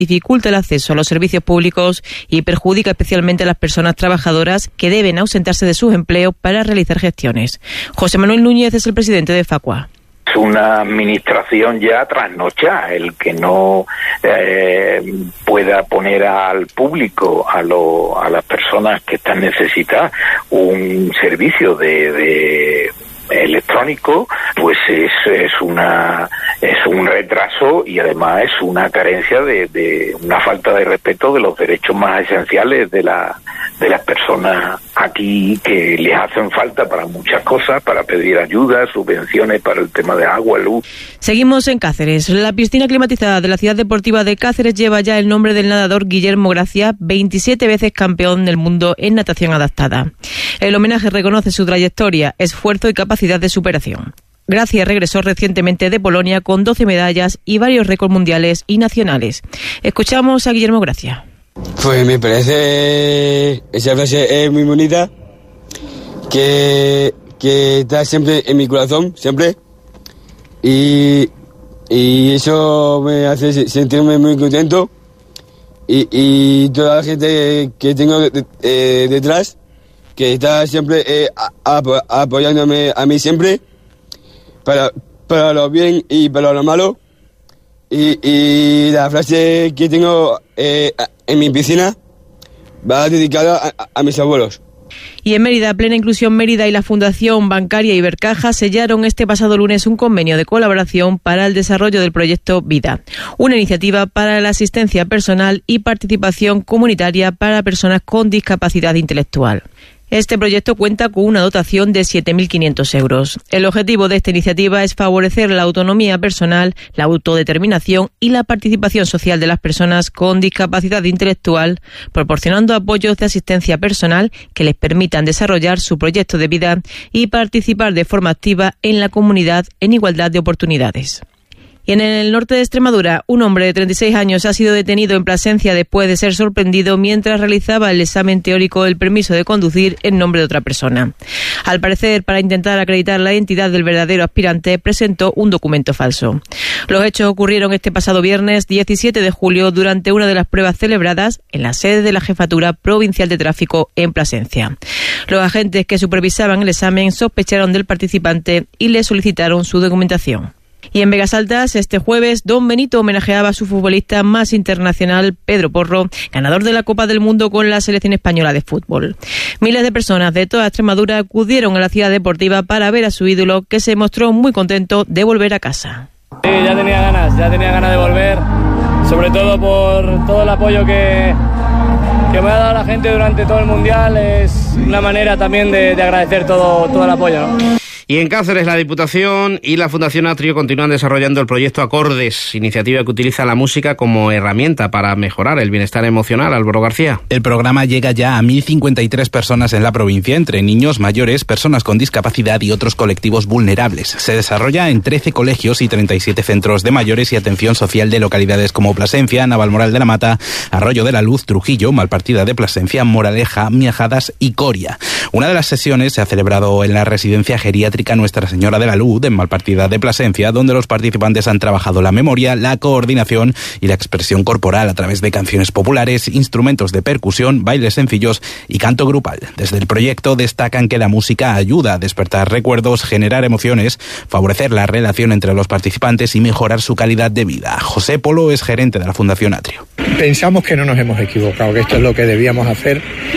dificulta el acceso a los servicios públicos y perjudica especialmente a las personas trabajadoras que deben ausentarse de sus empleos para realizar gestiones. José Manuel Núñez es el presidente de Facua. Es una administración ya trasnochada, el que no pueda poner al público, a las personas que están necesitadas, un servicio de electrónico, pues es un retraso y además es una carencia de una falta de respeto de los derechos más esenciales de las personas aquí, que les hacen falta para muchas cosas, para pedir ayuda, subvenciones para el tema de agua, luz. Seguimos en Cáceres. La piscina climatizada de la ciudad deportiva de Cáceres lleva ya el nombre del nadador Guillermo Gracia, 27 veces campeón del mundo en natación adaptada. El homenaje reconoce su trayectoria, esfuerzo y capacidad de superación. Gracia regresó recientemente de Polonia con 12 medallas y varios récords mundiales y nacionales. Escuchamos a Guillermo Gracia. Pues me parece, esa frase es muy bonita, que está siempre en mi corazón, siempre, y eso me hace sentirme muy contento, y toda la gente que tengo detrás, que está siempre apoyándome a mí siempre, para lo bien y para lo malo. Y la frase que tengo en mi piscina va dedicada a mis abuelos. Y en Mérida, Plena Inclusión Mérida y la Fundación Bancaria Ibercaja sellaron este pasado lunes un convenio de colaboración para el desarrollo del proyecto Vida, una iniciativa para la asistencia personal y participación comunitaria para personas con discapacidad intelectual. Este proyecto cuenta con una dotación de 7.500 euros. El objetivo de esta iniciativa es favorecer la autonomía personal, la autodeterminación y la participación social de las personas con discapacidad intelectual, proporcionando apoyos de asistencia personal que les permitan desarrollar su proyecto de vida y participar de forma activa en la comunidad en igualdad de oportunidades. Y en el norte de Extremadura, un hombre de 36 años ha sido detenido en Plasencia después de ser sorprendido mientras realizaba el examen teórico del permiso de conducir en nombre de otra persona. Al parecer, para intentar acreditar la identidad del verdadero aspirante, presentó un documento falso. Los hechos ocurrieron este pasado viernes 17 de julio durante una de las pruebas celebradas en la sede de la Jefatura Provincial de Tráfico en Plasencia. Los agentes que supervisaban el examen sospecharon del participante y le solicitaron su documentación. Y en Vegas Altas, este jueves, Don Benito homenajeaba a su futbolista más internacional, Pedro Porro, ganador de la Copa del Mundo con la selección española de fútbol. Miles de personas de toda Extremadura acudieron a la ciudad deportiva para ver a su ídolo, que se mostró muy contento de volver a casa. Sí, ya tenía ganas de volver, sobre todo por todo el apoyo que me ha dado la gente durante todo el Mundial. Es una manera también de agradecer todo el apoyo, ¿no? Y en Cáceres, la Diputación y la Fundación Atrio continúan desarrollando el proyecto Acordes, iniciativa que utiliza la música como herramienta para mejorar el bienestar emocional. Álvaro García. El programa llega ya a 1.053 personas en la provincia, entre niños, mayores, personas con discapacidad y otros colectivos vulnerables. Se desarrolla en 13 colegios y 37 centros de mayores y atención social de localidades como Plasencia, Navalmoral de la Mata, Arroyo de la Luz, Trujillo, Malpartida de Plasencia, Moraleja, Miajadas y Coria. Una de las sesiones se ha celebrado en la residencia geriátrica Nuestra Señora de la Luz, en Malpartida de Plasencia, donde los participantes han trabajado la memoria, la coordinación y la expresión corporal a través de canciones populares, instrumentos de percusión, bailes sencillos y canto grupal. Desde el proyecto destacan que la música ayuda a despertar recuerdos, generar emociones, favorecer la relación entre los participantes y mejorar su calidad de vida. José Polo es gerente de la Fundación Atrio. Pensamos que no nos hemos equivocado, que esto es lo que debíamos hacer.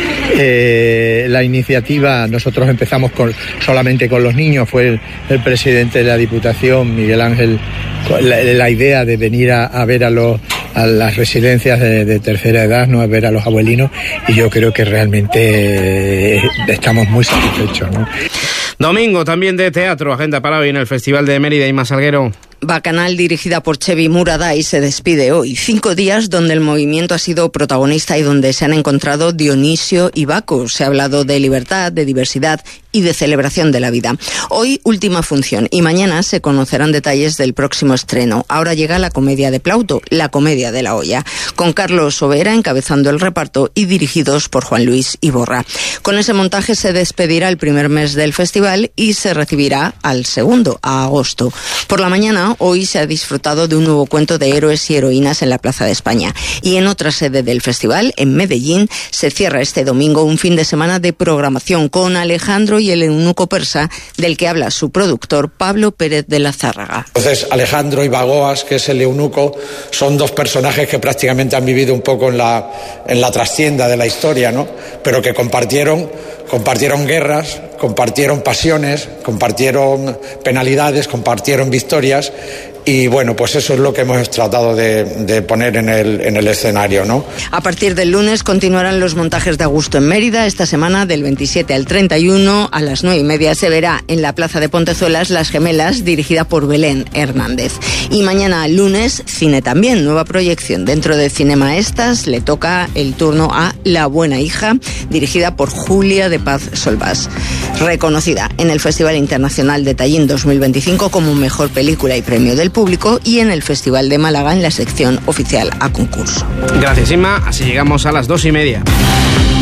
La iniciativa, nosotros empezamos solamente con los niños, fue el presidente de la Diputación, Miguel Ángel, la idea de venir a ver a las residencias de tercera edad, no a ver a los abuelinos, y yo creo que realmente estamos muy satisfechos, ¿no? Domingo también de teatro, agenda para hoy en el Festival de Mérida. Inma Salguero. Bacanal, dirigida por Chevy Muraday, se despide hoy. 5 días donde el movimiento ha sido protagonista y donde se han encontrado Dionisio y Baco. Se ha hablado de libertad, de diversidad y de celebración de la vida. Hoy última función y mañana se conocerán detalles del próximo estreno. Ahora llega la comedia de Plauto, La comedia de la olla, con Carlos Sobera encabezando el reparto y dirigidos por Juan Luis Iborra. Con ese montaje se despedirá el primer mes del festival y se recibirá al segundo, a agosto. Por la mañana, hoy se ha disfrutado de un nuevo cuento de héroes y heroínas en la Plaza de España. Y en otra sede del festival, en Medellín, se cierra este domingo un fin de semana de programación con Alejandro y el eunuco persa, del que habla su productor Pablo Pérez de la Zárraga. Entonces, Alejandro y Bagoas, que es el eunuco, son dos personajes que prácticamente han vivido un poco en la trastienda de la historia, ¿no? Pero que compartieron guerras, compartieron pasiones, compartieron penalidades, compartieron victorias. Y bueno, pues eso es lo que hemos tratado de poner en el escenario, ¿no? A partir del lunes continuarán los montajes de Augusto en Mérida. Esta semana, del 27 al 31, a las 9:30, se verá en la Plaza de Pontezuelas Las Gemelas, dirigida por Belén Hernández. Y mañana, lunes, cine también, nueva proyección. Dentro de Cinema Estas le toca el turno a La buena hija, dirigida por Julia de Paz Solvás, reconocida en el Festival Internacional de Tallin 2025 como mejor película y premio del público, y en el Festival de Málaga en la sección oficial a concurso. Gracias, Inma. Así llegamos a las 2:30.